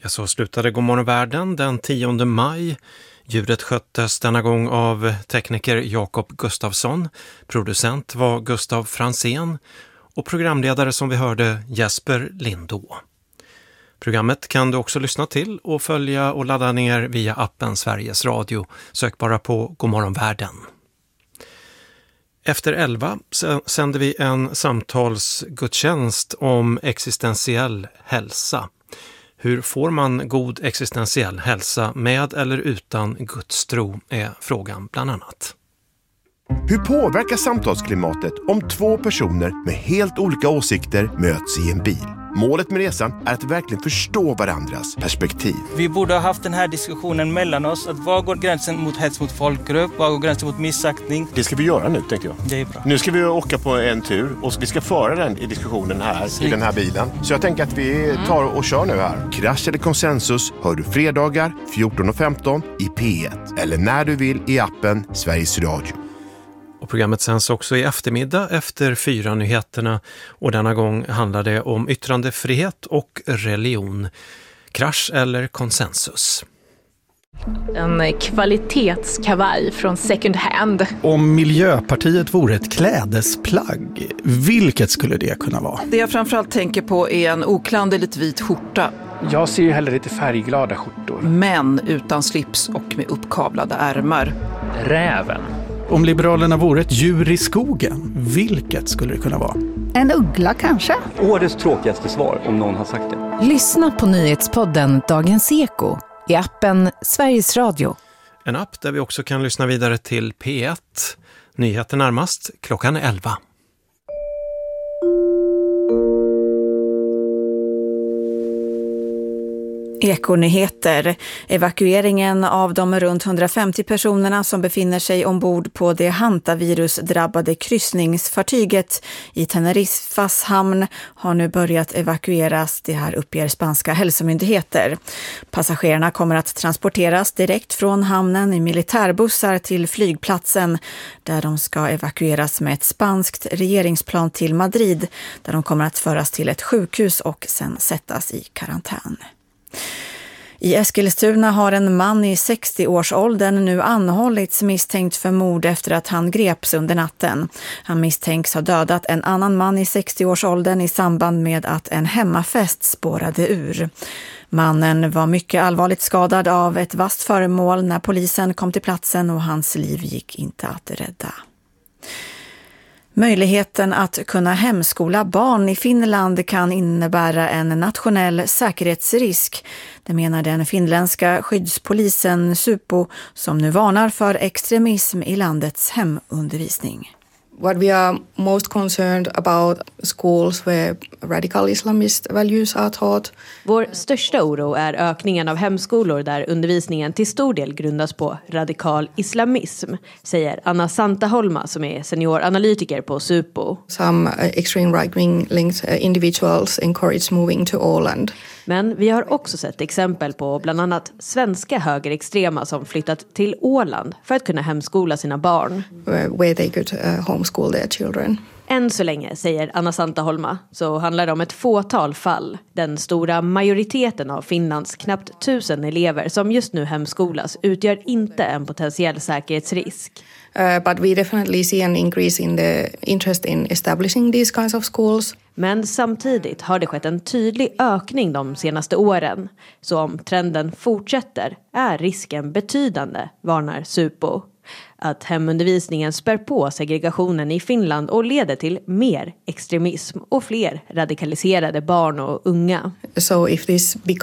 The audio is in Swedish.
Ja, så slutade Godmorgon världen den 10 maj. Ljudet sköttes denna gång av tekniker Jakob Gustafsson. Producent var Gustav Fransén och programledare som vi hörde Jesper Lindå. Programmet kan du också lyssna till och följa och ladda ner via appen Sveriges Radio. Sök bara på Godmorgon världen. Efter 11 sänder vi en samtalsgudstjänst om existentiell hälsa. Hur får man god existentiell hälsa med eller utan gudstro är frågan bland annat. Hur påverkar samtalsklimatet om två personer med helt olika åsikter möts i en bil? Målet med resan är att verkligen förstå varandras perspektiv. Vi borde ha haft den här diskussionen mellan oss. Att var går gränsen mot hets mot folkgrupp? Var går gränsen mot missaktning? Det ska vi göra nu, tänker jag. Det är bra. Nu ska vi åka på en tur och vi ska föra den i diskussionen här i den här bilen. Så jag tänker att vi tar och kör nu här. Krasch eller konsensus hör du fredagar 14:15 i P1. Eller när du vill i appen Sveriges Radio. Och programmet sänds också i eftermiddag efter 4-nyheterna och denna gång handlar det om yttrandefrihet och religion. Krasch eller konsensus? En kvalitetskavaj från second hand. Om Miljöpartiet vore ett klädesplagg, vilket skulle det kunna vara? Det jag framförallt tänker på är en oklanderligt vit skjorta. Jag ser ju hellre lite färgglada skjortor. Men utan slips och med uppkavlade ärmar. Räven. Om Liberalerna vore ett djur i skogen, vilket skulle det kunna vara? En uggla kanske? Årets tråkigaste svar, om någon har sagt det. Lyssna på nyhetspodden Dagens Eko i appen Sveriges Radio. En app där vi också kan lyssna vidare till P1. Nyheter närmast klockan 11. Ekonyheter. Evakueringen av de runt 150 personerna som befinner sig ombord på det hantavirusdrabbade kryssningsfartyget i Teneriffas hamn har nu börjat evakueras. Det här uppger spanska hälsomyndigheter. Passagerarna kommer att transporteras direkt från hamnen i militärbussar till flygplatsen där de ska evakueras med ett spanskt regeringsplan till Madrid där de kommer att föras till ett sjukhus och sen sättas i karantän. I Eskilstuna har en man i 60-årsåldern nu anhållits misstänkt för mord efter att han greps under natten. Han misstänks ha dödat en annan man i 60-årsåldern i samband med att en hemmafest spårade ur. Mannen var mycket allvarligt skadad av ett vasst föremål när polisen kom till platsen och hans liv gick inte att rädda. Möjligheten att kunna hemskola barn i Finland kan innebära en nationell säkerhetsrisk. Det menar den finländska skyddspolisen Supo som nu varnar för extremism i landets hemundervisning. What we are most concerned about schools where radical Islamist values are taught. Vår största oro är ökningen av hemskolor där undervisningen till stor del grundas på radikal islamism, säger Anna Santaholma som är senioranalytiker på Supo. Some extreme right-wing linked individuals encourage moving to Åland. Men vi har också sett exempel på bland annat svenska högerextrema som flyttat till Åland för att kunna hemskola sina barn. Where they could homeschool their children. Än så länge, säger Anna Santaholma, så handlar det om ett fåtal fall. Den stora majoriteten av Finlands knappt 1000 elever som just nu hemskolas utgör inte en potentiell säkerhetsrisk. But we definitely see an increase in the interest in establishing these kinds of schools. Men samtidigt har det skett en tydlig ökning de senaste åren. Så om trenden fortsätter är risken betydande, varnar Supo. Att hemundervisningen spär på segregationen i Finland och leder till mer extremism och fler radikaliserade barn och unga. So if this